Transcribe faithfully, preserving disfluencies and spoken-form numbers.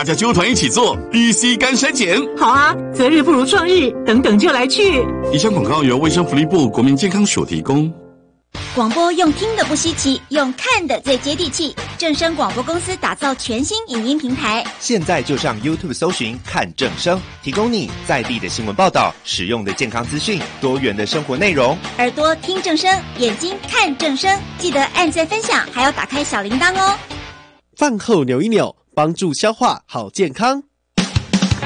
大家揪团一起做 B C 肝筛检。 好啊，择日不如撞日，等等就来去。 以上广告由卫生福利部国民健康署提供。 广播用听的不稀奇，用看的最接地气。正声广播公司打造全新影音平台， 现在就上 YouTube 搜寻看正声，提供你在地的新闻报道、实用的健康资讯、多元的生活内容。 耳朵听正声，眼睛看正声，记得按赞分享，还要打开小铃铛哦。 饭后扭一扭，帮助消化好健康。